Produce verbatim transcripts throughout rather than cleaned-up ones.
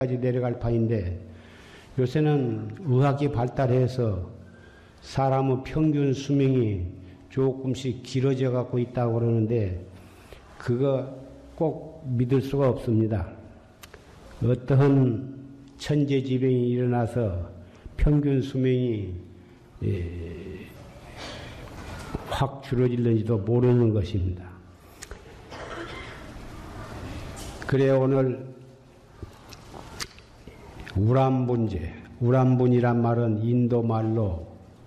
까지 내려갈 판인데, 요새는 의학이 발달해서 사람의 평균 수명이 조금씩 길어져 갖고 있다고 그러는데, 그거 꼭 믿을 수가 없습니다. 어떠한 천재지변이 일어나서 평균 수명이 예, 확 줄어질는지도 모르는 것입니다. 그래 오늘 우람분제, 우람분이란 말은 인도 말로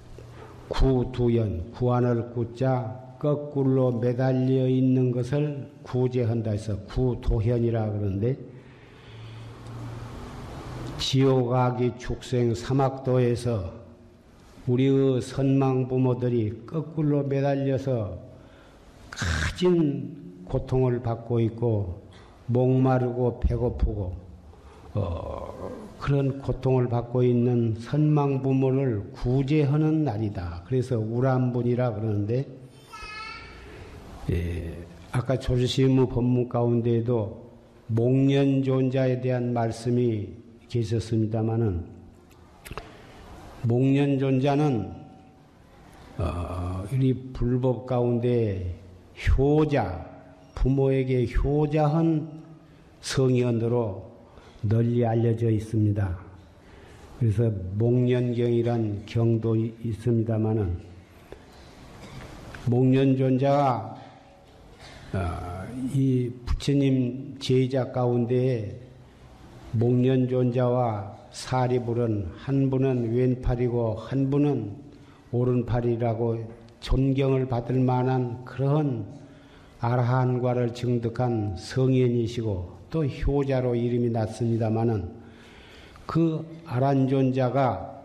구두연, 구하늘 구자 거꾸로 매달려 있는 것을 구제한다 해서 구도현이라 그러는데, 지옥아기 축생 사막도에서 우리의 선망 부모들이 거꾸로 매달려서 가진 고통을 받고 있고, 목마르고 배고프고 어, 그런 고통을 받고 있는 선망 부모를 구제하는 날이다. 그래서 우람분이라 그러는데, 예, 아까 조실시의 법문 가운데에도 목련존자에 대한 말씀이 계셨습니다마는, 목련존자는 어, 이 불법 가운데 효자, 부모에게 효자한 성현으로 널리 알려져 있습니다. 그래서 목련경이란 경도 있습니다마는, 목련존자가 어, 이 부처님 제자 가운데 목련존자와 사리불은 한 분은 왼팔이고 한 분은 오른팔이라고 존경을 받을 만한 그런 아라한과를 증득한 성현이시고 또 효자로 이름이 났습니다마는, 그 아란존자가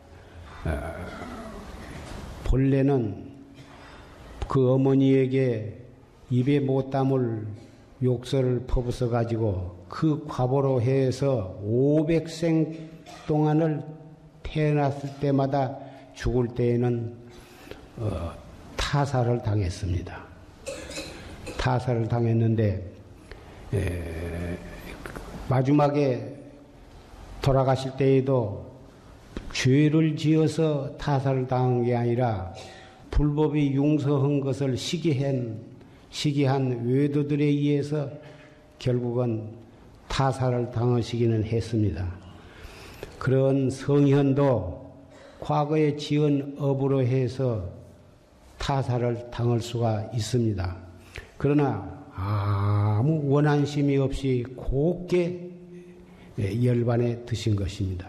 본래는 그 어머니에게 입에 못 담을 욕설을 퍼부어 가지고 그 과보로 해서 오백 생 동안을 태어났을 때마다 죽을 때에는 어, 타살을 당했습니다. 타살을 당했는데, 에, 마지막에 돌아가실 때에도 죄를 지어서 타살을 당한 게 아니라 불법이 용서한 것을 시기한, 시기한 외도들에 의해서 결국은 타살을 당하시기는 했습니다. 그런 성현도 과거에 지은 업으로 해서 타살을 당할 수가 있습니다. 그러나 아무 원한심이 없이 곱게 열반에 드신 것입니다.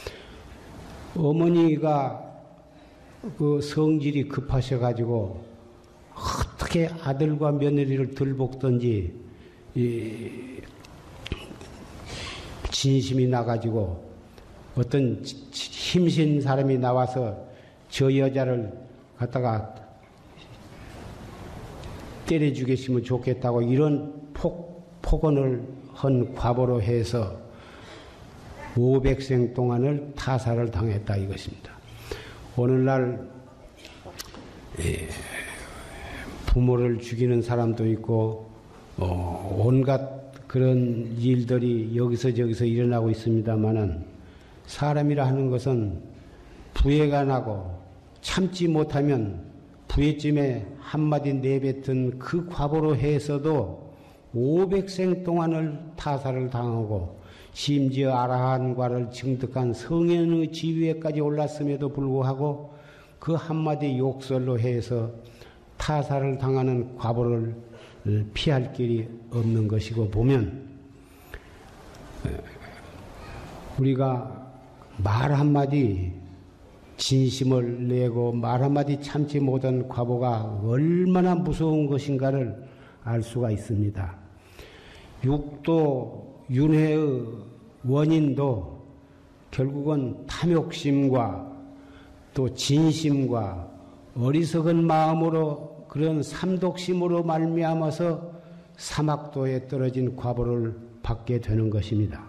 어머니가 그 성질이 급하셔가지고 어떻게 아들과 며느리를 들볶든지 이 진심이 나가지고 어떤 힘센 사람이 나와서 저 여자를 갖다가 때려 죽였으면 좋겠다고 이런 폭, 폭언을 한 과보로 해서 오백 생 동안을 타살을 당했다 이것입니다. 오늘날 예, 부모를 죽이는 사람도 있고 어, 온갖 그런 일들이 여기서 저기서 일어나고 있습니다마는, 사람이라 하는 것은 부해가 나고 참지 못하면 부해쯤에 한마디 내뱉은 그 과보로 해서도 오백 생 동안을 타살을 당하고 심지어 아라한과를 증득한 성현의 지위에까지 올랐음에도 불구하고 그 한마디 욕설로 해서 타살을 당하는 과보를 피할 길이 없는 것이고, 보면 우리가 말 한마디 진심을 내고 말 한마디 참지 못한 과보가 얼마나 무서운 것인가를 알 수가 있습니다. 육도 윤회의 원인도 결국은 탐욕심과 또 진심과 어리석은 마음으로 그런 삼독심으로 말미암아서 사막도에 떨어진 과보를 받게 되는 것입니다.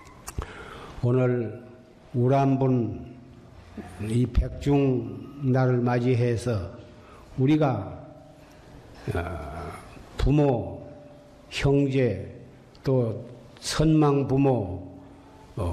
오늘 우람분 이 백중날을 맞이해서 우리가 부모, 형제, 또 선망 부모,